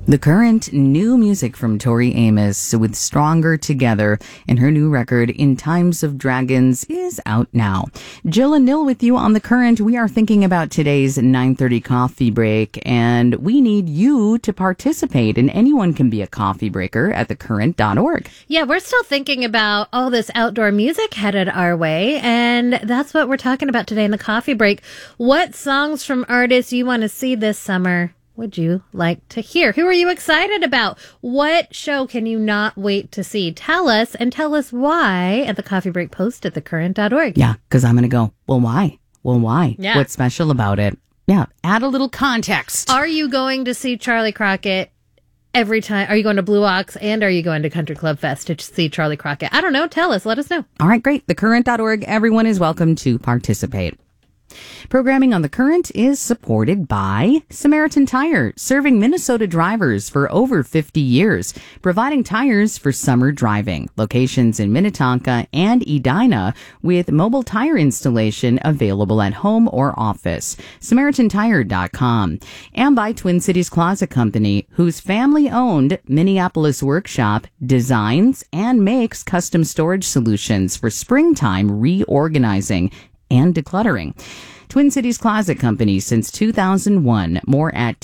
The current new music from Tori Amos with Stronger Together and her new record In Times of Dragons is out now. Jill and Nil with you on The Current. We are thinking about today's 9:30 coffee break, and we need you to participate, and anyone can be a coffee breaker at thecurrent.org. Yeah, we're still thinking about all this outdoor music headed our way, and that's what we're talking about today in the coffee break. What songs from artists you want to see this summer would you like to hear? Who are you excited about? What show can you not wait to see? Tell us, and tell us why at the coffee break post at thecurrent.org. Yeah, because I'm going to go, well, why? Well, why? Yeah. What's special about it? Yeah, add a little context. Are you going to see Charlie Crockett every time? Are you going to Blue Ox, and are you going to Country Club Fest to see Charlie Crockett? I don't know. Tell us. Let us know. All right, great. Thecurrent.org. Everyone is welcome to participate. Programming on The Current is supported by Samaritan Tire, serving Minnesota drivers for over 50 years, providing tires for summer driving. Locations in Minnetonka and Edina with mobile tire installation available at home or office. SamaritanTire.com. And by Twin Cities Closet Company, whose family-owned Minneapolis workshop designs and makes custom storage solutions for springtime reorganizing and decluttering. Twin Cities Closet Company since 2001. More at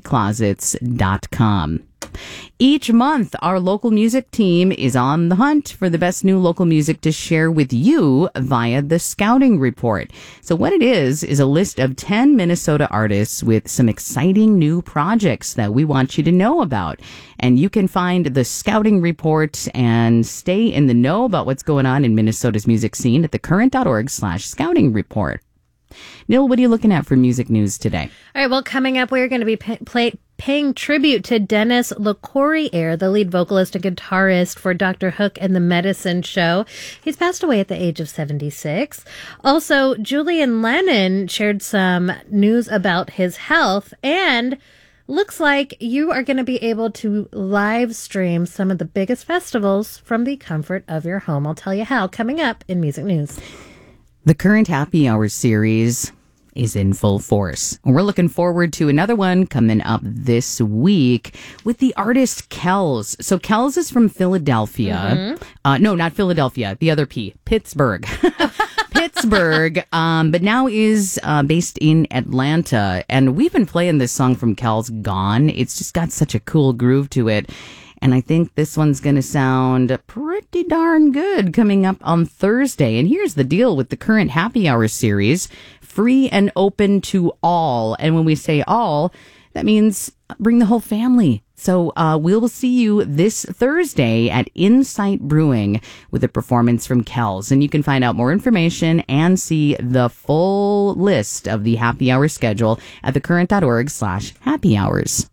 tcclosets.com. Each month, our local music team is on the hunt for the best new local music to share with you via the Scouting Report. So what it is a list of 10 Minnesota artists with some exciting new projects that we want you to know about. And you can find the Scouting Report and stay in the know about what's going on in Minnesota's music scene at thecurrent.org/scouting report. Neil, what are you looking at for music news today? All right, well, coming up, we're going to be paying tribute to Dennis LeCourrier, the lead vocalist and guitarist for Dr. Hook and the Medicine Show. He's passed away at the age of 76. Also, Julian Lennon shared some news about his health, and looks like you are going to be able to live stream some of the biggest festivals from the comfort of your home. I'll tell you how, coming up in Music News. The Current Happy Hour series is in full force. We're looking forward to another one coming up this week with the artist Kells. So Kells is from Philadelphia. No, not Philadelphia. The other P. Pittsburgh. Pittsburgh, but now is based in Atlanta. And we've been playing this song from Kells, Gone. It's just got such a cool groove to it. And I think this one's going to sound pretty darn good coming up on Thursday. And here's the deal with the Current Happy Hour series. Free and open to all. And when we say all, that means bring the whole family. So we'll see you this Thursday at Insight Brewing with a performance from Kells. And you can find out more information and see the full list of the happy hour schedule at thecurrent.org/happy hours.